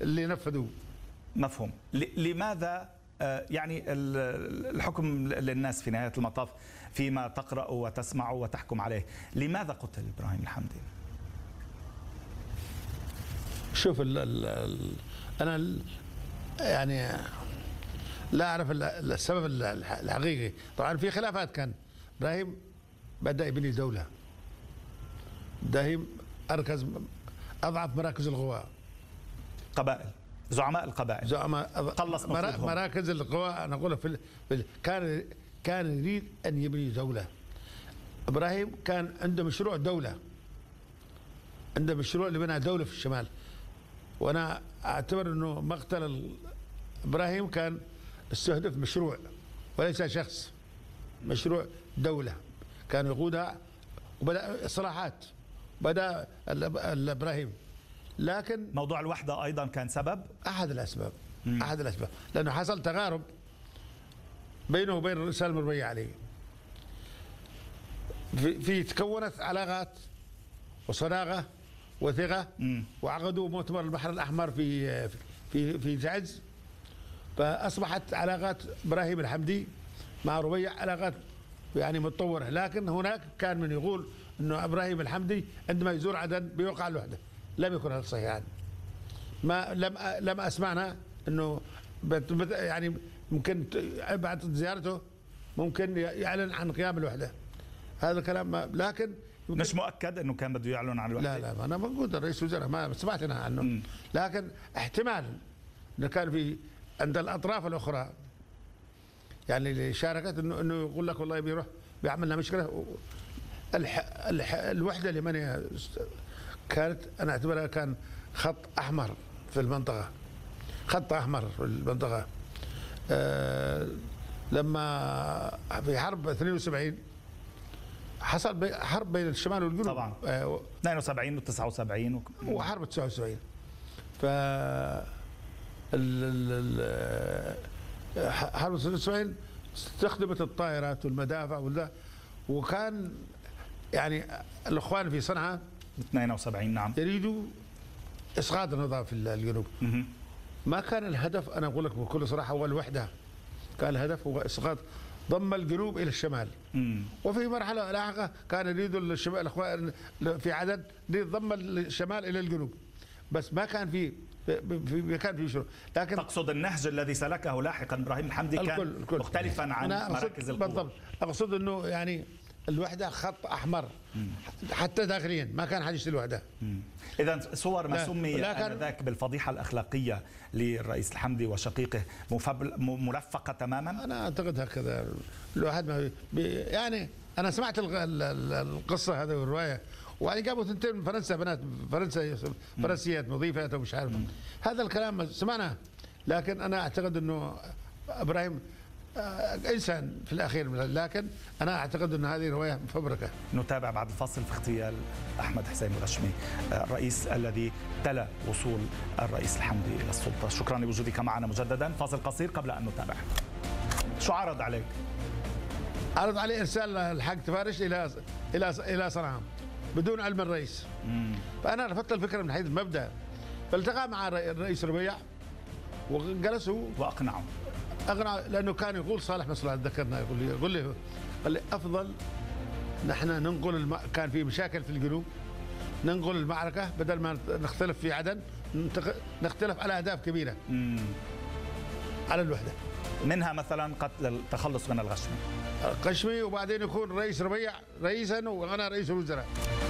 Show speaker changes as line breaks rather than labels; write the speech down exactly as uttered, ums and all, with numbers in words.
اللي نفذوه.
مفهوم. لماذا يعني الحكم للناس في نهاية المطاف فيما تقرأ وتسمع وتحكم عليه، لماذا قتل إبراهيم الحمدي؟
شوف ال ال أنا ال يعني لا أعرف السبب الحقيقي. طبعا في خلافات. كان إبراهيم بدأ يبني دولة، دايم أركز أضعف مراكز القوى،
قبائل، زعماء القبائل،
زعماء
قلص
مراكز القوى. أنا أقول في, في كان كان يريد أن يبني دولة. إبراهيم كان عنده مشروع دولة، عنده مشروع لبناء دولة في الشمال. وأنا أعتبر أنه مقتل إبراهيم كان استهدف مشروع وليس شخص، مشروع دولة كان يقودها، وبدأ إصلاحات بدأ إبراهيم. لكن
موضوع الوحدة أيضا كان سبب،
أحد الأسباب. مم. أحد الأسباب لأنه حصل تقارب بينه وبين الرئيس المربيع عليه. في, في تكونت علاقات وصداقة وثقة. مم. وعقدوا مؤتمر البحر الأحمر في في في تعز، فأصبحت علاقات إبراهيم الحمدي مع ربيع علاقات يعني متطورة. لكن هناك كان من يقول انه ابراهيم الحمدي عندما يزور عدن بيوقع الوحده. لم يكن هذا صحيحا. ما لم لم اسمعنا انه يعني ممكن بعد زيارته ممكن يعلن عن قيام الوحده. هذا الكلام ما، لكن
مش مؤكد انه كان بده يعلن عن الوحده.
لا لا انا موجود الرئيس وزراء ما سمعت انا عنه. م. لكن احتمال انه كان في عند الاطراف الاخرى يعني اللي شاركت انه انه يقول لك والله بيروح بيعمل لنا مشكله. الح... الح... الوحده اليمنيه كانت انا اعتبرها كان خط احمر في المنطقه، خط احمر في المنطقه. أه لما في حرب اثنين وسبعين حصل بي... حرب بين الشمال والجنوب
طبعا. أه اثنين وسبعين وتسعة وسبعين و...
وحرب تسعة وسبعين. ف ال... ال... حرب اثنين وسبعين استخدمت الطائرات والمدافع ولا، وكان يعني الاخوان في صنعاء
اثنين وسبعين نعم
يريدوا اسقاط النظام في الجنوب. ما كان الهدف، انا اقول لك بكل صراحه، هو الوحده. كان الهدف هو اسقاط ضم الجنوب الى الشمال. مم. وفي مرحله لاحقه كان يريدوا الشمال الاخوان في عدن ضم الشمال الى الجنوب، بس ما كان في في كان في شروط. لكن
تقصد النهج الذي سلكه لاحقا ابراهيم الحمدي كان الكل الكل. مختلفا عن مراكز القوة.
بالضبط. اقصد انه يعني الوحده خط احمر. مم. حتى داخليا ما كان حد يشتري الوحده.
اذا صور ما سمي انذاك بالفضيحه الاخلاقيه للرئيس الحمدي وشقيقه مرفقه تماما.
انا اعتقد هكذا. الواحد ما يعني انا سمعت القصه هذه والروايه، وبعدين جابوا ثنتين من فرنسا، بنات فرنسا فرنسيات مضيفات ومش عارف. هذا الكلام سمعناه. لكن انا اعتقد انه ابراهيم انسان في الاخير، لكن انا اعتقد ان هذه روايه مفبركه.
نتابع بعد الفاصل في اغتيال احمد حسين الغشمي، الرئيس الذي تلا وصول الرئيس الحمدي الى السلطه. شكرا لوجودك معنا مجددا. فاصل قصير قبل ان نتابع. شو عرض عليك؟
عرض علي ارسال الحاج تفارش الى الى الى صنعاء بدون علم الرئيس. مم. فانا رفضت الفكره من حيث المبدا. فالتقى مع الرئيس ربيع وجلسوا
واقنعوا
اقنع لانه كان يقول صالح مصلحه، ذكرنا يقول لي يقول لي قال لي افضل نحن ننقل الم... كان في مشاكل في الجنوب، ننقل المعركه بدل ما نختلف في عدن، نختلف على اهداف كبيره. مم. على الوحده،
منها مثلا قتل التخلص من الغشمي
الغشمي، وبعدين يكون رئيس ربيع رئيسا وانا رئيس الوزراء.